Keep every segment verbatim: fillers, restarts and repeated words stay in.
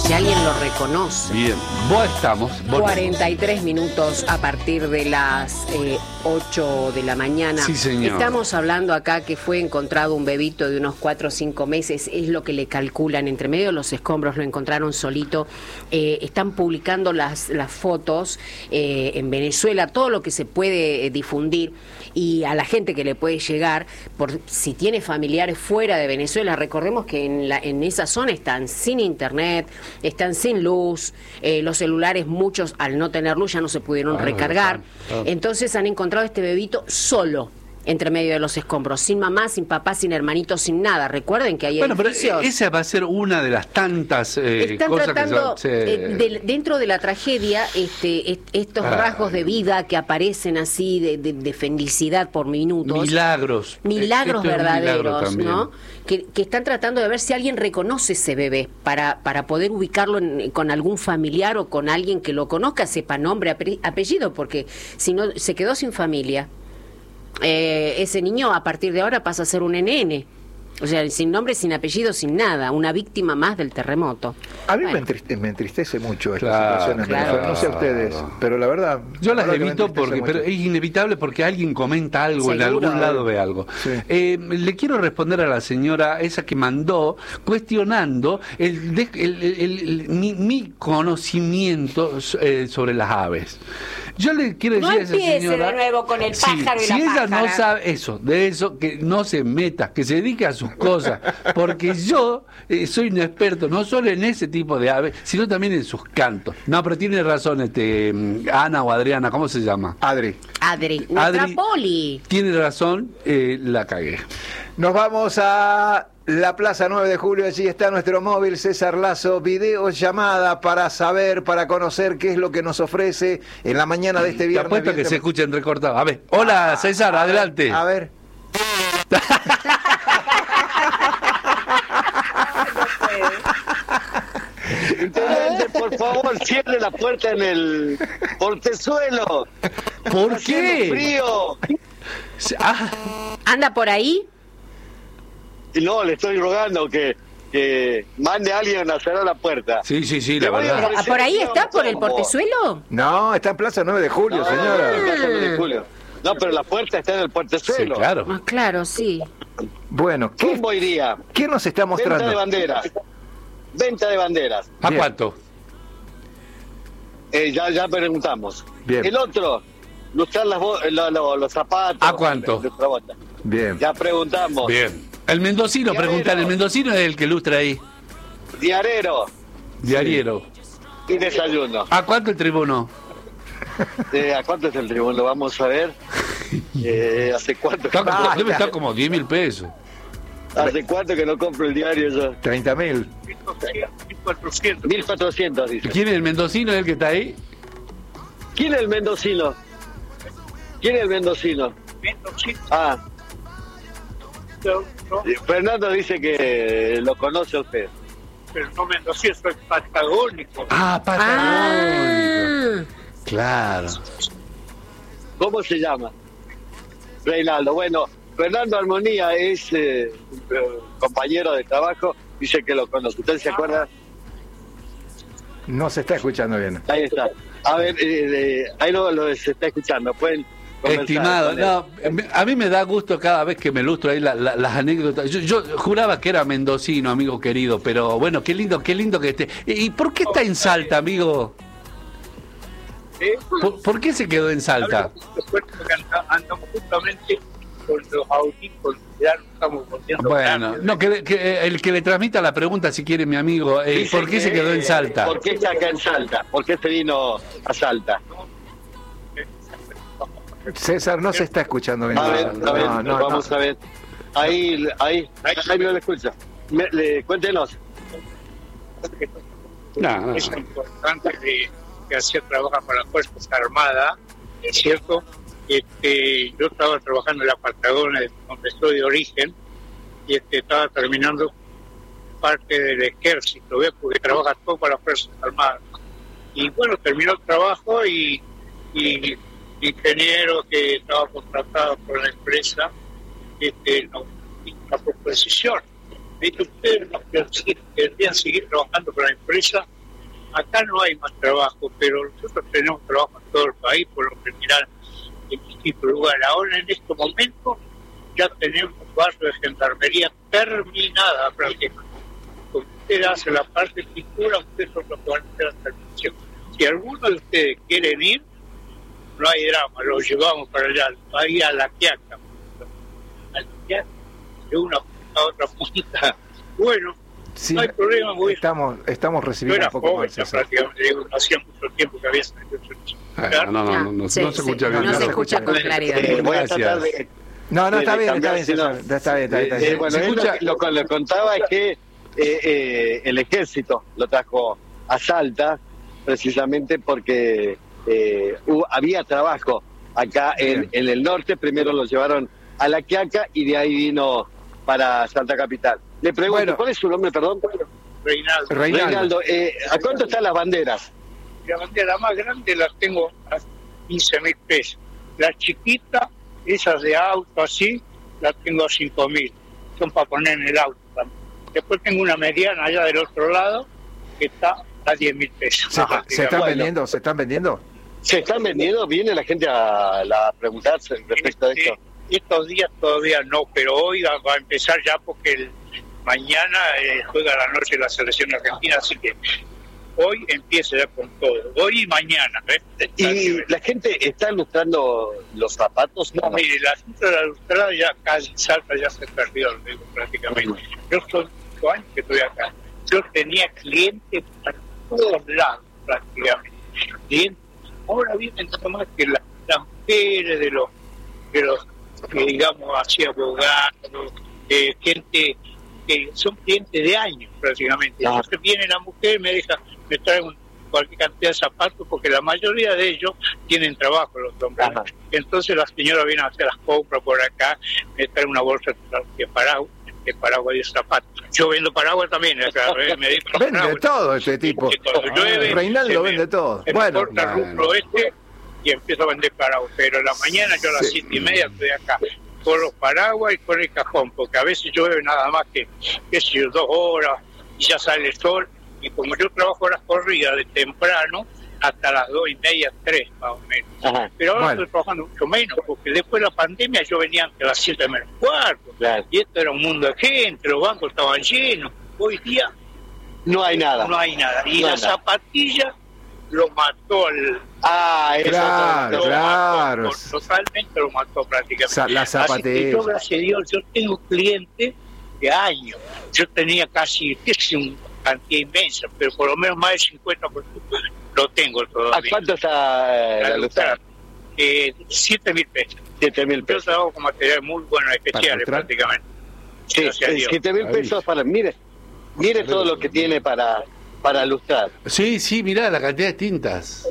si alguien lo reconoce. Bien, vos estamos. Vos cuarenta y tres minutos a partir de las eh, ocho de la mañana. Sí, señor. Estamos hablando acá que fue encontrado un bebito de unos cuatro o cinco meses, es lo que le calculan. Entre medio de los escombros lo encontraron solito. Eh, están publicando las, las fotos eh, en Venezuela, todo lo que se puede eh, difundir. Y a la gente que le puede llegar, por si tiene familiares fuera de Venezuela, recordemos que en, la, en esa zona están sin internet, están sin luz, eh, los celulares muchos al no tener luz ya no se pudieron Claro, recargar, claro. Entonces han encontrado este bebito solo entre medio de los escombros, sin mamá, sin papá, sin hermanito, sin nada. Recuerden que hay Bueno, edificios. pero esa va a ser una de las tantas eh, Están cosas tratando, que se... eh, de, dentro de la tragedia, este, est, estos Ah. rasgos de vida que aparecen así, de, de, de felicidad por minutos. Milagros. Milagros Esto es un milagro verdaderos, también. ¿no? Que, que están tratando de ver si alguien reconoce ese bebé para, para poder ubicarlo en, con algún familiar o con alguien que lo conozca, sepa nombre, ape- apellido, porque si no, se quedó sin familia. Eh, ese niño a partir de ahora pasa a ser un N N, o sea, sin nombre, sin apellido, sin nada, una víctima más del terremoto. A mí Bueno. me, entriste, me entristece mucho esta Claro, situación en claro. Venezuela. No sé a ustedes, pero la verdad... Yo las la verdad que me evito entristece porque, mucho. pero es inevitable porque alguien comenta algo, en Seguro. algún lado ve algo. Sí. Eh, le quiero responder a la señora esa que mandó cuestionando el, de- el- el- el- el- mi, mi conocimiento eh, sobre las aves. Yo le quiero No decir a esa empiece señora, de nuevo con el sí, pájaro y si la ella no pájara. sabe eso, de eso, que no se meta, que se dedique a sus cosas, porque yo eh, soy un experto no solo en ese tipo de aves, sino también en sus cantos. No, pero tiene razón, este mm, Ana o Adriana, ¿cómo se llama? Adri, Adri, nuestra Adri. Poli. Tiene razón, eh, la cagué. nos vamos a la Plaza nueve de Julio. Allí está nuestro móvil César Lazo, videollamada para saber, para conocer qué es lo que nos ofrece en la mañana de este Te viernes. apuesto que Bien se tem- escuchen recortados. A ver, hola César, adelante. A ver, Intendente, por favor, cierre la puerta en el portezuelo. ¿Por Está haciendo qué? frío. Ah, ¿Anda por ahí? Y no, le estoy rogando que, que mande a alguien a cerrar la puerta. sí, sí, sí, la Te voy a verdad. Ah, ¿por ahí está? ¿Por el ¿Cómo? portezuelo? no, está en Plaza nueve de Julio, No, señora. no, no, no, de Julio. No, pero la puerta está en el Sí, portezuelo. claro. Ah, claro, sí. Bueno, ¿qué, ¿Cómo iría? qué nos está Venta de mostrando? banderas. Venta de banderas. ¿A Bien. cuánto? Eh, ya, ya preguntamos. Bien. El otro, lustrar las bo- lo- lo- los zapatos. ¿A cuánto? de nuestra bota. Bien. Ya preguntamos. Bien. El mendocino, Diarero. preguntan, el mendocino es el que ilustra ahí. Diarero Diariero. y desayuno. ¿A cuánto el tribuno? Eh, ¿A cuánto es el tribuno? Vamos a ver. Eh, ¿Hace cuánto? Está como- Basta. debe estar como diez mil pesos. ¿Hace cuánto que no compro el diario yo? treinta mil. mil cuatrocientos, dice. ¿Quién es el mendocino, el que está ahí? ¿Quién es el mendocino? ¿Quién es el mendocino? Ah. Eh, Fernando dice que lo conoce a usted. Pero no mendocino, soy patagónico. Ah, Patagónico. Ah, Claro. ¿Cómo se llama? Reinaldo. Bueno, Fernando Armonía es eh, un, eh, compañero de trabajo, dice que lo conoce. ¿Usted se acuerda? No se está escuchando bien. Ahí está. A ver, eh, eh, ahí lo, lo se está escuchando. Pueden conversar Estimado, con él. no, me- a mí me da gusto cada vez que me ilustro ahí la- la- las anécdotas. Yo, yo juraba que era mendocino, amigo querido, pero bueno, qué lindo, qué lindo que esté. ¿Y y por qué está en Salta, amigo? ¿Eh? ¿Por, por qué se quedó en Salta? Porque anda- andamos justamente con los audífonos, ya nos estamos volviendo Bueno, grandes. no, que, que el que le transmita la pregunta, si quiere, mi amigo, eh, Dice ¿por qué se que- quedó en Salta? ¿Por qué está acá en Salta? ¿Por qué se vino a Salta? César, no se está escuchando bien. A ver, a ver, No, no, vamos no. a ver. Ahí, ahí, ahí no le escucha. Me- le, cuéntenos. No, no. Es importante que, que hacía trabaja para las Fuerzas Armadas, es cierto. Este, yo estaba trabajando en la Patagonia, donde soy de origen, y este, estaba terminando parte del ejército, ¿ves? Porque trabaja todo para las Fuerzas Armadas. Y bueno, terminó el trabajo y, y ingeniero que estaba contratado por la empresa, este, nos hizo una proposición. Me dijo, ustedes no querrían seguir trabajando para la empresa acá no hay más trabajo, pero nosotros tenemos trabajo en todo el país, por lo general en distintos lugares. Ahora en este momento ya tenemos barrio de gendarmería terminada prácticamente. Usted hace la parte de pintura, ustedes son los que van a hacer la terminación. Si alguno de ustedes quieren ir, no hay drama, lo llevamos para allá, ahí a la Quiaca. A la Quiaca, de una punta a otra punta. Bueno, Sí, no hay problema, voy. estamos, estamos Yo recibiendo era un poco joven, más. ya prácticamente, digo, no hacía mucho tiempo que había salido. Ah, no, no, no, no, no, Sí, no se sí, escucha bien. no no se escucha con claridad. Eh, voy a Gracias. tratar de... No, no, está de bien, está cambiar, bien, si no- César, está bien, está bien. Está Eh, bien. bueno, Se él escucha- lo que le contaba es que eh, eh, el ejército lo trajo a Salta precisamente porque eh, hubo- había trabajo acá en, Bien. en el norte. Primero lo llevaron a La Quiaca y de ahí vino para Salta Capital. Le pregunto, Bueno. ¿cuál es su nombre, perdón? Reinaldo. Reinaldo. Reinaldo, eh, ¿a cuánto están las banderas? La bandera más grande la tengo a quince mil pesos. La chiquita, esas de auto así, la tengo a cinco mil. Son para poner en el auto también. Después tengo una mediana allá del otro lado que está a diez mil pesos. ¿Se, Ajá, se están bueno. vendiendo? ¿Se están vendiendo? ¿Se están vendiendo? ¿Viene la gente a, a preguntarse respecto a esto? Este, estos días todavía no, pero hoy va va a empezar ya porque el, mañana eh, juega a la noche la selección argentina, así que hoy empieza ya con todo. Hoy y mañana. ¿eh? ¿Y la gente está lustrando los zapatos? No, mire, la cinta de la lustrada ya casi Salta ya se perdió, lo digo, prácticamente. Yo son cinco años que estoy acá. Yo tenía clientes para todos lados, prácticamente. Clientes. Ahora vienen nada más que la- las mujeres de los, de los que digamos así abogados, eh, gente que son clientes de años prácticamente. Ah. Entonces viene la mujer, me deja, me trae un- cualquier cantidad de zapatos, porque la mayoría de ellos tienen trabajo, los hombres. Ajá. Entonces la señora viene a hacer las compras por acá, me trae una bolsa de paraguas, de paraguas y de zapatos. Yo vendo paraguas también, acá, ¿eh? Me dedico a los Vende paraguas. todo este tipo. Y cuando llueve, se Reinaldo me- vende todo. se me Bueno, corta el bueno. rubro este y empiezo a vender paraguas. Pero en la mañana yo a las Sí. siete y media estoy acá con los paraguas y con el cajón, porque a veces llueve nada más que, qué sé yo, dos horas y ya sale el sol. Y como yo trabajo las corridas de temprano hasta las dos y media, tres más o menos. Ajá, Pero ahora Bueno. estoy trabajando mucho menos, porque después de la pandemia yo venía antes a las siete menos cuarto. claro. Y esto era un mundo de gente, los bancos estaban llenos. Hoy día No hay nada. no hay nada. Y No la hay nada. zapatilla lo mató al... Ah, eso Claro, lo claro. mató, totalmente lo mató prácticamente. Sa- la Así que zapatilla. yo, gracias a Dios, yo tengo clientes de años. Yo tenía casi, qué sé, una cantidad inmensa, pero por lo menos más del cincuenta por ciento lo tengo ¿A todavía. cuánto está eh, la lustrada? Eh, siete mil pesos. Siete mil Yo pesos. trabajo con materiales muy buenos, especiales lustrar? prácticamente. Sí, Gracias a Dios. siete mil Ahí. pesos para... Mire, mire todo lo que tiene para, para lustrar. Sí, sí, mirá la cantidad de tintas.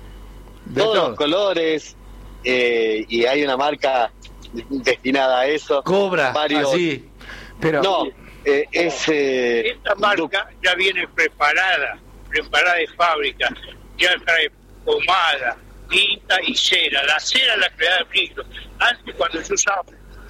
de Todos todo. los colores, eh, y hay una marca destinada a eso. Cobra, Varios- así. Pero, No, eh, es... eh, Esta marca ya viene preparada, preparada de fábrica, ya trae pomada, tinta y cera. La cera la que le da el brillo. Antes cuando yo usaba,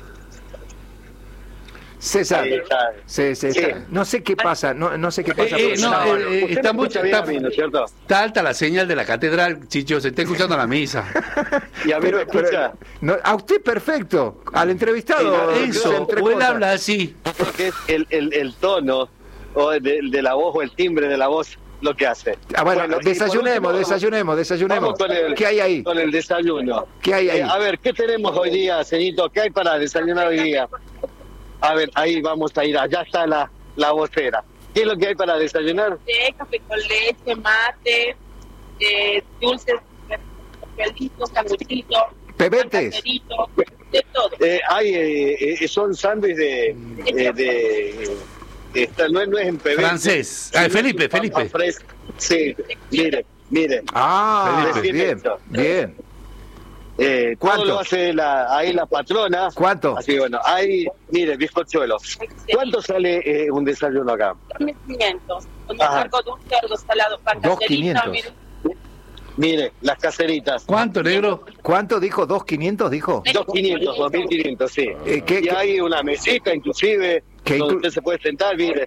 César, Ahí está. se- se- Sí. no sé qué pasa, no, no sé qué pasa. Eh, eh, porque no, no- eh, eh, Usted está me mucho- escucha bien está- a mí, ¿no es cierto? Está alta la señal de la catedral, Chicho, se está escuchando la misa. Y a mí me pero- pero- escucha, no, a usted perfecto, al entrevistado. Sí, Eso, entre o él cosas. habla así. porque es el, el, el tono o de, de la voz o el timbre de la voz lo que hace. Ah, bueno, y por desayunemos, último, desayunemos, desayunemos. vamos con el- ¿Qué hay ahí? Con el desayuno. ¿Qué hay ahí? Eh, a ver, ¿qué tenemos hoy día, Ceñito? ¿Qué hay para desayunar hoy día? A ver, ahí vamos a ir, allá está la, la vocera. ¿Qué es lo que hay para desayunar? Té, café con leche, mate, eh, dulces, pelitos, sanguchitos, Pebetes. caserito, de todo. Eh, hay, eh, eh, son sándwiches de... eh, de, de- esta- no, es- no es en pebete. Francés. Ah, Felipe, Papa Felipe. fresca. Sí, mire, mire. Ah, Felipe. bien, bien. Eh, todo ¿Cuánto? lo hace la, ahí la patrona. ¿Cuánto? Así bueno, ahí, mire, bizcochuelo. ¿Cuánto sale eh, un desayuno acá? mil quinientos. Con Ajá. algo dulce, algo salado, pan Dos caserita, quinientos. mire, Mire, las caseritas. ¿Cuánto, negro? ¿Cuánto dijo? ¿Dos quinientos dijo? dos quinientos, dos mil quinientos, sí. Eh, ¿qué- y qué- hay una mesita inclusive ¿Qué donde inclu- usted se puede sentar, mire.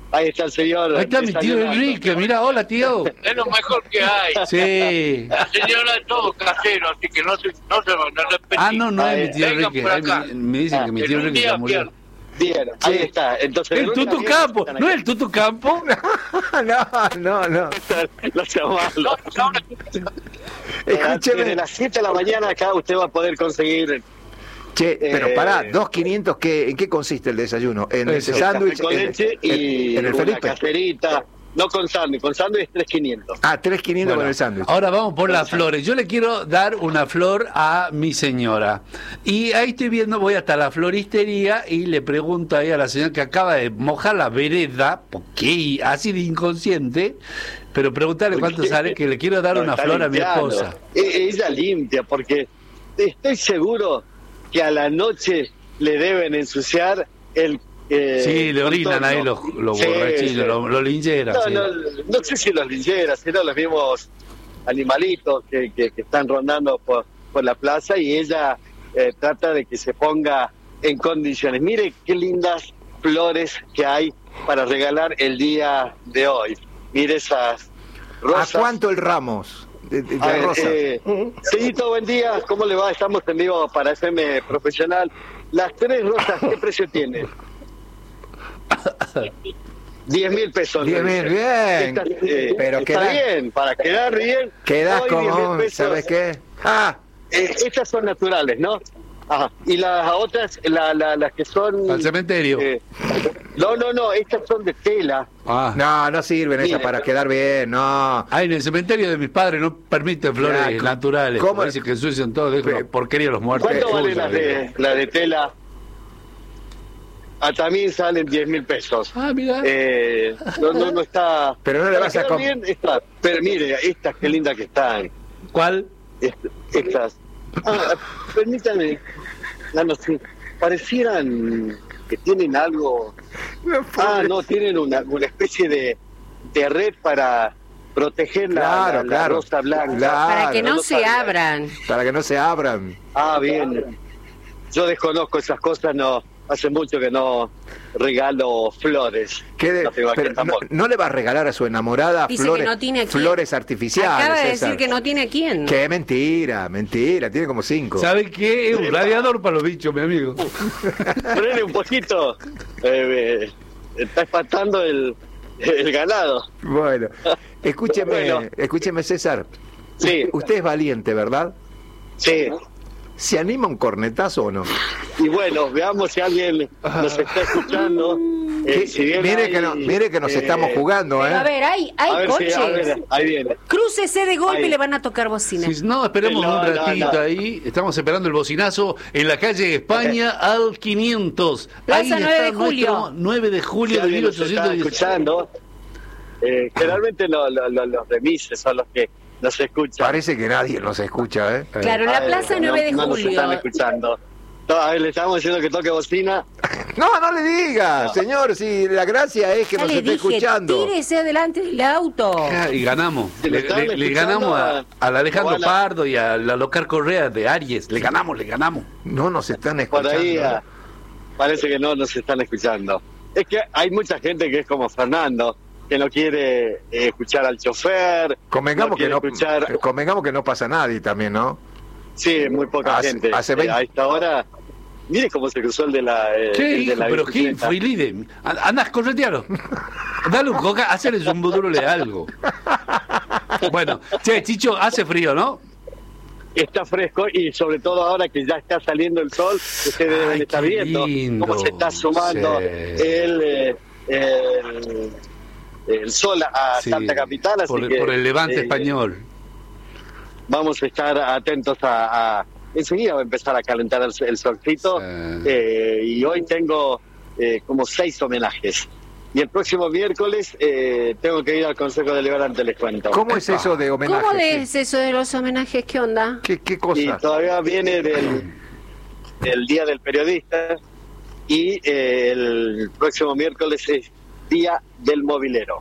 Ahí está el señor. Ahí está mi tío desayunando. Enrique, mirá, hola tío. Es lo mejor que hay. Sí. La señora es todo casero, así que no se, no se no repetí. Ah, no, no es mi tío Vengan Enrique. por Ay, acá. me, me dicen que mi tío En un Enrique día ya murió. pierdo. Bien, ahí está. Entonces, El lunes a Tutu viernes Campo, están ¿no acá. es el Tutu Campo? No, no, no. No sea malo. Desde Escúcheme. las siete de la mañana acá usted va a poder conseguir Che, pero Eh, pará, dos quinientos, ¿qué, ¿en qué consiste el desayuno? En ese Eso. sándwich, con en, leche y en- en el una Felipe. caserita. No con sándwich, con sándwich es tres quinientos. Ah, tres quinientos Bueno, con el sándwich. ahora vamos por las flores. Yo le quiero dar una flor a mi señora. Y ahí estoy viendo, voy hasta la floristería y le pregunto ahí a la señora que acaba de mojar la vereda, porque así de inconsciente, pero preguntarle cuánto sale, que le quiero dar No, una está flor a mi limpiando. esposa. E- Ella limpia, porque estoy seguro que a la noche le deben ensuciar el... eh, Sí, le orinan contorno. ahí los, los Sí, borrachinos, sí. los, los lincheras. No, sí. no, no sé si los lincheras, sino los mismos animalitos que, que, que están rondando por, por la plaza y ella eh, trata de que se ponga en condiciones. Mire qué lindas flores que hay para regalar el día de hoy. Mire esas ¿A rosas. cuánto el ramos de, de- de A ver, rosa? eh, Señorito, buen día, ¿cómo le va? Estamos en vivo para F M Profesional. Las tres rosas, ¿qué precio tiene? Diez mil pesos. Diez mil, bien. Estas, eh, Pero está queda- bien, para quedar bien. Quedás hoy diez mil como, pesos. ¿sabes qué? Ah, Eh, estas son naturales, ¿no? Ajá. Y las otras, la, la, las que son... Al cementerio. eh, no, no, no, estas son de tela. Ah. no, no sirven esas Mire. para quedar bien, no. Ah, en el cementerio de mis padres no permiten flores Ya, naturales. ¿cómo? Parece que ensucian todo, dejan Pe- la porquería a los muertos. ¿Cuánto vale Uy, las de, la de tela? Ah, también salen diez mil pesos. Ah, mira. Eh, no, no, no está... Pero no le para vas a quedar com- bien, está. Pero mire, estas qué lindas que están. ¿Cuál? Est- Estas. Ah, permítame. No, no sé. Parecieran que tienen algo... Ah, no, tienen una, una especie de, de red para proteger la, Claro, la- la claro. rosa blanca. Claro. Para que no, no se sabía. abran. Para que no se abran. Ah, bien. Yo desconozco esas cosas, no. Hace mucho que no regalo flores. ¿Qué de- No tengo aquí pero el no, tambor. no le va a regalar a su enamorada Dice flores, que no tiene a quién. flores artificiales? Acaba de César? decir que no tiene a quién. Qué mentira, mentira, tiene como cinco. ¿Sabe qué? Es un radiador para los bichos, mi amigo. Frene un poquito. Eh, eh, está espantando el, el ganado. Bueno, escúcheme, Bueno. escúcheme César. Sí, Usted es valiente, ¿verdad? sí. ¿Se anima un cornetazo o no? Y bueno, veamos si alguien nos está escuchando. Eh, Que- si bien mire, hay, que no- mire que nos eh, estamos jugando, Pero a ¿eh? ver, hay, hay a ver, coches. sí, a ver, ahí viene. Crúcese de golpe Ahí. y le van a tocar bocina. Si no, esperemos No, un no, ratito no. ahí. Estamos esperando el bocinazo en la calle España al quinientos. Plaza Ahí nueve está de julio. nuestro nueve de Si julio de alguien nos está mil ochocientos diez. escuchando, eh, generalmente lo- lo- lo- los remises son los que nos escuchan. Parece que nadie nos escucha, ¿eh? Claro, en la Ah, Plaza no- nueve de no nos están julio. escuchando. No, a ver, le estamos diciendo que toque bocina. No, no le diga, señor, si la gracia es que Ya nos le esté dije, escuchando. tírese adelante del auto. Ah, y ganamos. Si lo Le, están le- le escuchando, ganamos a, al Alejandro no van a- Pardo y a la Locar Correa de Aries. Le ganamos, le ganamos. No nos están Por escuchando. ahí ah, parece que no nos están escuchando. Es que hay mucha gente que es como Fernando, que no quiere eh, escuchar al chofer. Convengamos, no que quiere no, escuchar. convengamos que no pasa nadie también, ¿no? Sí, muy poca Hace- gente. hace Eh, veinte a esta hora. Mire cómo se cruzó el de la. eh, Che, el de hijo, la pero qué bicicleta. fue líder. Andás, corretealo. Dale un coca, hacerles un budurule algo. Bueno, che, Chicho, hace frío, ¿no? Está fresco y sobre todo ahora que ya está saliendo el sol, ustedes deben Ay, estar qué viendo lindo. cómo se está sumando Sí. el, eh, el, el sol a Sí, Santa Capital. Así por, que, por el levante eh, español. Vamos a estar atentos a, a- enseguida va a empezar a calentar el, el solcito. Sí. Eh, y hoy tengo eh, como seis homenajes. Y el próximo miércoles eh, tengo que ir al Consejo Deliberante, les cuento. ¿Cómo es eso de homenaje? ¿Cómo es eso de los homenajes? ¿Qué onda? ¿Qué, qué Y cosa? todavía viene del, del Día del Periodista y eh, el próximo miércoles es Día del Mobilero.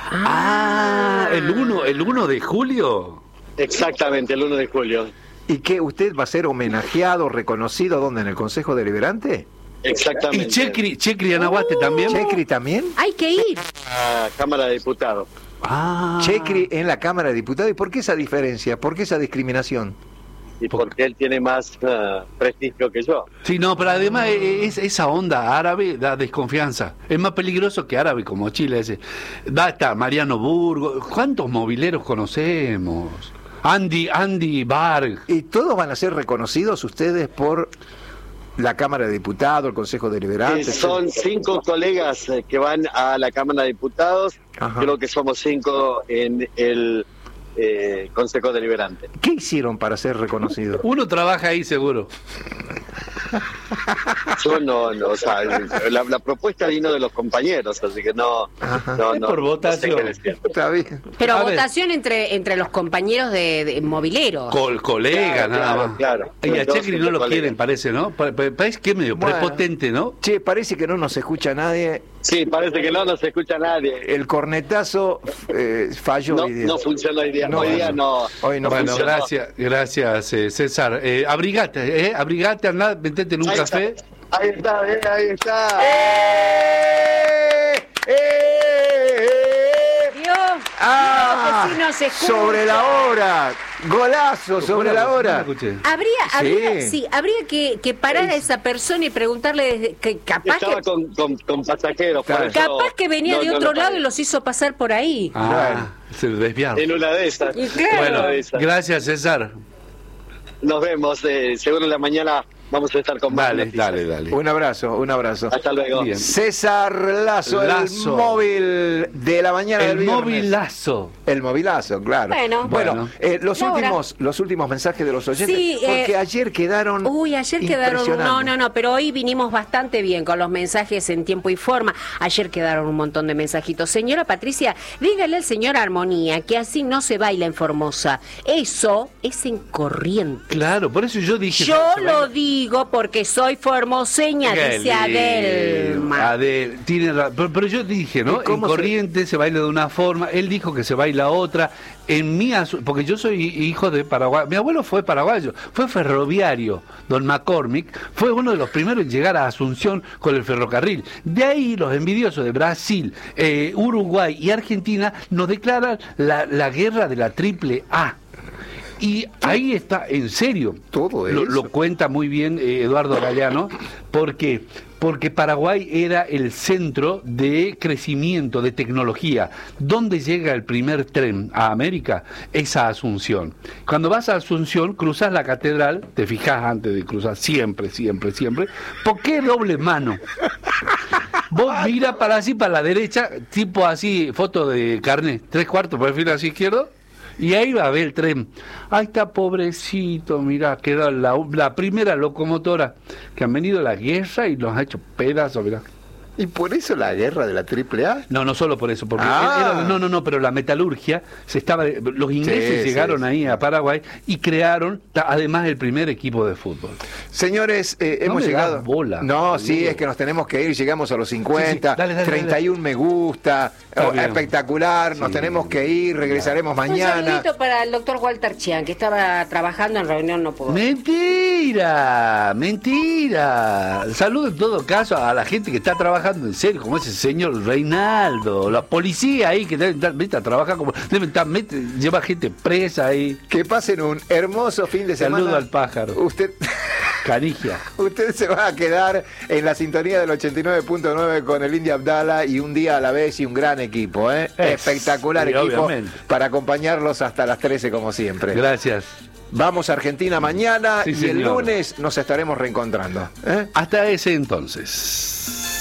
Ah, el uno, el uno de julio. Exactamente, el uno de julio. ¿Y qué? ¿Usted va a ser homenajeado, reconocido, dónde? ¿En el Consejo Deliberante? Exactamente. ¿Y Checri, Checri Anahuate también? ¿Checri también? Hay que ir. A Cámara de Diputados. Ah. Checri en la Cámara de Diputados. ¿Y por qué esa diferencia? ¿Por qué esa discriminación? Y porque él tiene más uh, prestigio que yo. Sí, no, pero además es, esa onda árabe da desconfianza. Es más peligroso que árabe como Chile ese. Va hasta Mariano Burgo. ¿Cuántos mobileros conocemos? Andy, Andy Barg. ¿Y todos van a ser reconocidos ustedes por la Cámara de Diputados, el Consejo Deliberante? Eh, son cinco colegas eh, que van a la Cámara de Diputados. Ajá. Creo que somos cinco en el eh, Consejo Deliberante. ¿Qué hicieron para ser reconocidos? Uno trabaja ahí seguro. Yo no, no, o sea, la, la propuesta vino de los compañeros, así que no, no, Es no, por no sé votación. qué decir. Está bien. Pero A ver. votación entre entre los compañeros de, de mobileros. Col colegas, Claro, nada claro, más. claro. Y a Dos, Checri no cinco lo colegas. quieren, parece, ¿no? Pa- pa- Parece que es medio Bueno. prepotente, ¿no? Che, parece que no nos escucha nadie. Sí, parece que no nos escucha nadie. El cornetazo eh, falló No, hoy día. no funciona hoy día. No, hoy día no. Hoy no Bueno, funciona. gracias, gracias eh, César. Eh, abrigate, ¿eh? Abrigate, andá, metete en un Ahí café. está, ahí está, eh, ahí está. ¡Eh! ¡Eh! ¡Eh! Dios, ¡Ah! Dios, que sí nos escucha. Sobre la hora. Golazo sobre la No hora. escuché. Habría, habría, Sí. sí, habría que, que parar a esa persona y preguntarle desde- que capaz Estaba que con, con, con pasajeros. por Claro. eso capaz que venía no- de no otro lo lado paré. y los hizo pasar por ahí. Ah, se desviaron. En una de esas. Y claro. Bueno, En una de esas. gracias César. Nos vemos. Eh, seguro en la mañana vamos a estar con más Dale, noticias. dale, dale. Un abrazo, un abrazo. Hasta luego. Bien. César Lazo, Lazo. el móvil de la mañana del El viernes. movilazo. El movilazo, claro. Bueno. bueno, Bueno. eh, los La hora. últimos, los últimos mensajes de los oyentes, Sí, porque eh, ayer quedaron. Uy, ayer quedaron, no, impresionantes. no, no, pero hoy vinimos bastante bien con los mensajes en tiempo y forma. Ayer quedaron un montón de mensajitos. Señora Patricia, dígale al señor Armonía que así no se baila en Formosa. Eso es en Corrientes. Claro, por eso yo dije. Yo se lo baila- digo porque soy formoseña, Qué dice Adelma. Adel, tiene ra- pero, pero yo dije, ¿no? ¿Y cómo En Corrientes se... baila de una forma, él dijo que se baila otra. En mi asu- porque yo soy hijo de Paraguay. Mi abuelo fue paraguayo, fue ferroviario, don McCormick, fue uno de los primeros en llegar a Asunción con el ferrocarril. De ahí los envidiosos de Brasil, eh, Uruguay y Argentina nos declaran la, la guerra de la triple A. Y ahí está, en serio, Todo lo, eso. lo cuenta muy bien eh, Eduardo Galeano, porque porque Paraguay era el centro de crecimiento, de tecnología. ¿Dónde llega el primer tren a América? Es a Asunción. Cuando vas a Asunción, cruzas la catedral, te fijas antes de cruzar, siempre, siempre, siempre. ¿Por qué doble mano? Vos mira para así, para la derecha, tipo así, foto de carnet, tres cuartos, perfil así izquierdo. Y ahí va a ver el tren. Ahí está, pobrecito, mirá, quedó la, la primera locomotora que han venido a la guerra y nos ha hecho pedazos, mirá. ¿Y por eso la guerra de la triple A? No, no solo por eso, porque Ah. era- no, no, no, pero la metalurgia se estaba, los ingleses Sí, llegaron sí, ahí sí. a Paraguay y crearon ta- además el primer equipo de fútbol. Señores, eh, No hemos me llegado. das bola, no, sí, boludo. es que nos tenemos que ir. Llegamos a los cincuenta, Sí, sí, dale, dale, treinta y uno me gusta. Está oh, bien. espectacular. Nos Sí. tenemos que ir. Regresaremos Un mañana. saludito para el doctor Walter Chian, que estaba trabajando en reunión, no pudo. Mentira, mentira. Saludo en todo caso a la gente que está trabajando en serio, como ese señor Reinaldo, la policía ahí que deben estar, vete a trabajar como deben estar, mete- lleva gente presa ahí. Que pasen un hermoso fin de semana. Saludo al pájaro. Usted. Canigia. Usted se va a quedar en la sintonía del ochenta y nueve punto nueve con el India Abdala y un día a la vez y un gran equipo, ¿eh? Es, Espectacular sí, equipo obviamente. para acompañarlos hasta las trece como siempre. Gracias. Vamos a Argentina mañana Sí, y el señor. lunes nos estaremos reencontrando. ¿eh? Hasta ese entonces.